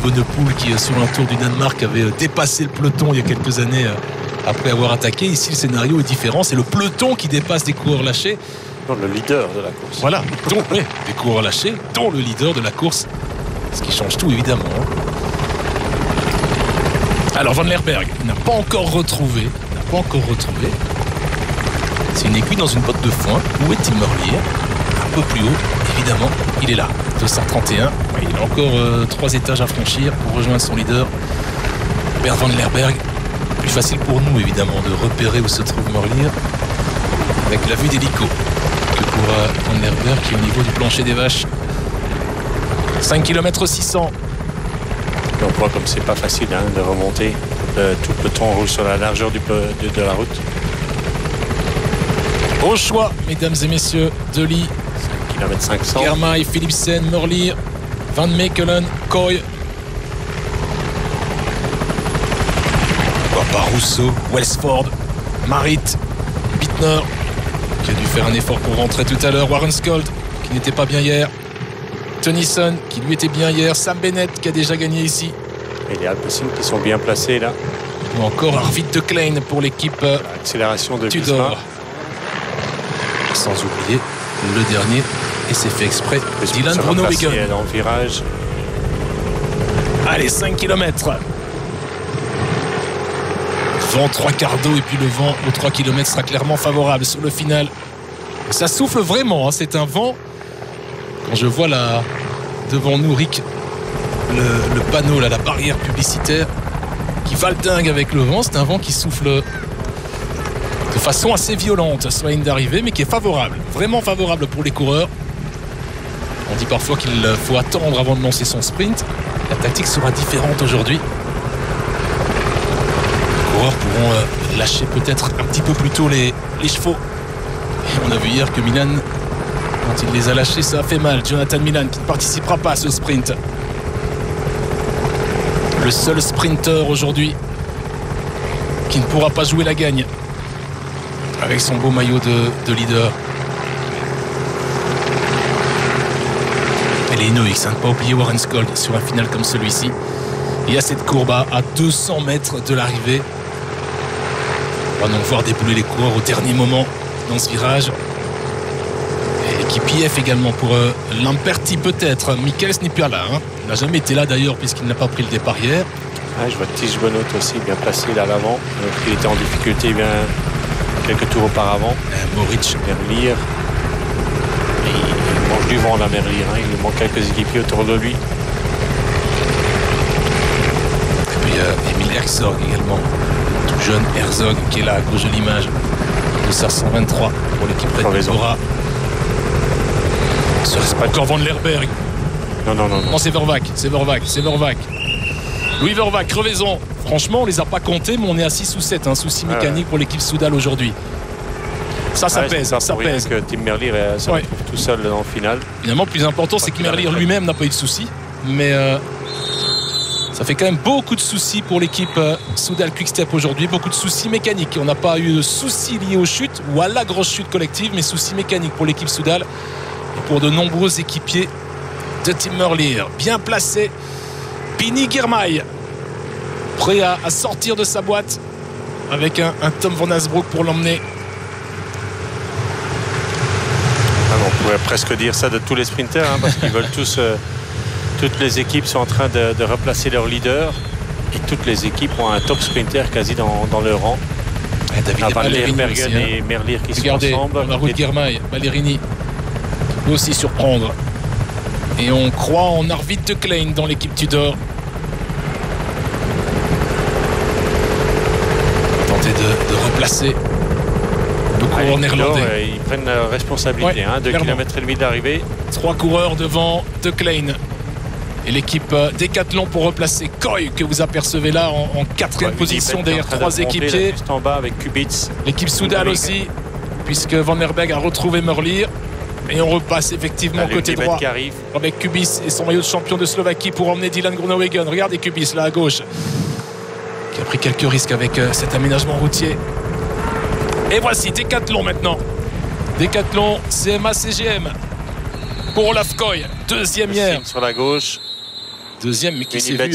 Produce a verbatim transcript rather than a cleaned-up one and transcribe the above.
Evenepoel qui, sur un tour du Danemark, avait dépassé le peloton il y a quelques années après avoir attaqué. Ici, le scénario est différent. C'est le peloton qui dépasse des coureurs lâchés. Non, le leader de la course. Voilà, dont, oui, des coureurs lâchés, dont le leader de la course. Ce qui change tout, évidemment. Alors, Van Lerberg n'a pas encore retrouvé. N'a pas encore retrouvé. C'est une aiguille dans une botte de foin. Où est Tim Merlier? Un peu plus haut, évidemment. Il est là, deux cent trente et un. Il a encore euh, trois étages à franchir pour rejoindre son leader, Bert Van Lerberg. Plus facile pour nous, évidemment, de repérer où se trouve Merlier avec la vue d'hélico que pour euh, Van Lerberg qui est au niveau du plancher des vaches. cinq kilomètres six cents. On voit comme c'est pas facile hein, de remonter. Euh, tout le peloton roule sur la largeur du, de, de la route. Au choix, mesdames et messieurs, Dely, cinq kilomètres cinq cents. Girmay, Philipsen, Merlier, Van Mechelen, Kooi. Pas Rousseau, Welsford, Marit, Bittner, qui a dû faire un effort pour rentrer tout à l'heure, Warren Skold, qui n'était pas bien hier, Tennyson, qui lui était bien hier, Sam Bennett, qui a déjà gagné ici. Et les Alpecin qui sont bien placés là. Ou encore Arvid de Klein pour l'équipe accélération de Tudor. Visma. Sans oublier le dernier, et c'est fait exprès, Dylan Groenewegen. Dans le virage. Allez, cinq kilomètres. Vent trois quarts d'eau, et puis le vent aux trois kilomètres sera clairement favorable sur le final. Ça souffle vraiment, hein, c'est un vent. Quand je vois là, devant nous, Rick, le, le panneau, là, la barrière publicitaire qui valdingue avec le vent, c'est un vent qui souffle de façon assez violente sur la ligne d'arrivée, mais qui est favorable, vraiment favorable pour les coureurs. On dit parfois qu'il faut attendre avant de lancer son sprint. La tactique sera différente aujourd'hui. Les coureurs pourront euh, lâcher peut-être un petit peu plus tôt les, les chevaux. Et on a vu hier que Milan, quand il les a lâchés, ça a fait mal. Jonathan Milan qui ne participera pas à ce sprint. Le seul sprinter aujourd'hui qui ne pourra pas jouer la gagne avec son beau maillot de, de leader. Et les Inuits, hein, ne pas oublier Warren Skold sur un final comme celui-ci. Il y a cette courbe à deux cents mètres de l'arrivée. On va donc voir débouler les coureurs au dernier moment dans ce virage. Et l'équipe I F également pour euh, Lamperti peut-être. Mikkels n'est plus là. Hein. Il n'a jamais été là d'ailleurs puisqu'il n'a pas pris le départ hier. Ah, je vois Tige Benoît aussi bien placé là à l'avant. Donc il était en difficulté bien quelques tours auparavant. Euh, Moritz. Merlier. Il mange du vent là, Merlier. Hein. Il lui manque quelques équipiers autour de lui. Et puis euh, Emil Herzog également. Tout jeune Herzog qui est là à gauche de l'image. De cent vingt-trois pour l'équipe Red Bull Bora. Ce serait pas encore Van Lerberg. Non, non, non. Non, non c'est Vervac, c'est Vervac, c'est Vervac. Louis Vervac, crevaison. Franchement, on les a pas comptés, mais on est à six ou sept. Un souci mécanique ah, pour l'équipe Soudal aujourd'hui. Ça, ça ah, pèse, ça, ça pèse. Que Tim Merlier se ouais. retrouve tout seul dans le final. Évidemment, le plus important, c'est que Merlier lui-même n'a pas eu de soucis. Mais euh, ça fait quand même beaucoup de soucis pour l'équipe euh, Soudal Quick-Step aujourd'hui. Beaucoup de soucis mécaniques. On n'a pas eu de soucis liés aux chutes ou à la grosse chute collective, mais soucis mécaniques pour l'équipe Soudal et pour de nombreux équipiers de Tim Merlier. Bien placé. Pini Girmay, prêt à, à sortir de sa boîte avec un, un Tom Van Asbroek pour l'emmener. Ah, on pourrait presque dire ça de tous les sprinters hein, parce qu'ils veulent tous, euh, toutes les équipes sont en train de, de replacer leur leader et toutes les équipes ont un top sprinter quasi dans, dans leur rang. Et David Van Lerberg aussi, et hein. Merlier qui Regardez, sont ensemble. la route Girmay, Ballerini peut aussi surprendre. Et on croit en Arvid de Klein dans l'équipe Tudor. Tenter de, de replacer le coureur ah, néerlandais. Euh, ils prennent la responsabilité. Ouais, hein, deux kilomètres et demi d'arrivée. Trois coureurs devant de Klein. Et l'équipe Décathlon pour replacer Kooi que vous apercevez là en, en quatrième ouais, position derrière trois équipiers. Juste en bas avec Kubitz. L'équipe Soudal aussi, puisque Van Lerberg a retrouvé Merlier. Et on repasse effectivement là, côté droit avec Kubis et son maillot de champion de Slovaquie pour emmener Dylan Groenewegen. Regardez Kubis là à gauche qui a pris quelques risques avec euh, cet aménagement routier. Et voici Décathlon maintenant. Décathlon C M A C G M pour Olaf Kooi, deuxième hier sur la gauche. Deuxième mais qui s'est vu